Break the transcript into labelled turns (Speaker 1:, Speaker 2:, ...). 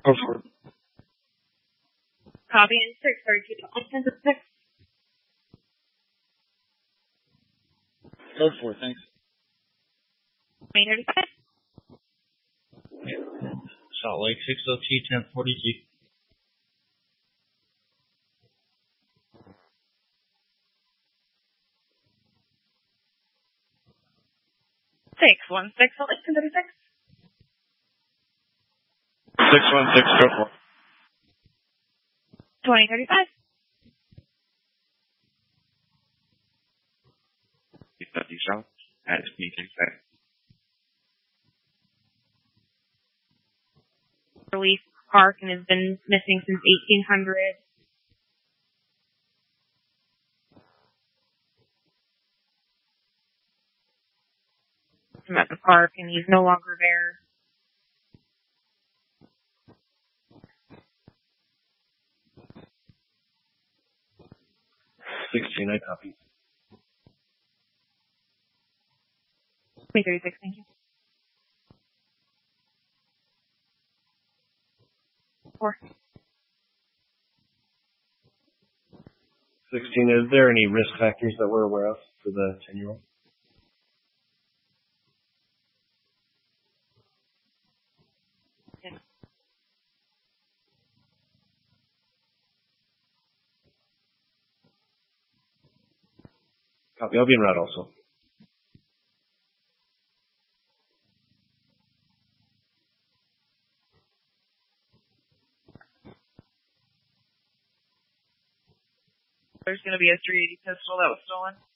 Speaker 1: Go for it.
Speaker 2: Copy in 632 on 10-6.
Speaker 1: Go for it, thanks.
Speaker 2: 2035.
Speaker 3: Salt Lake 602 1042.
Speaker 2: 616 Salt Lake 1036.
Speaker 1: 616, go for it.
Speaker 2: 2035.
Speaker 4: 50 South at P35.
Speaker 2: Relief Park and has been missing since 1800. I'm at the park and he's no longer there.
Speaker 1: I copy.
Speaker 2: 2036, thank you. 4.
Speaker 1: 16, is there any risk factors that we're aware of for the 10-year-old?
Speaker 2: Yes.
Speaker 1: Copy, I'll be in route also.
Speaker 2: There's going to be a .380 pistol that was stolen.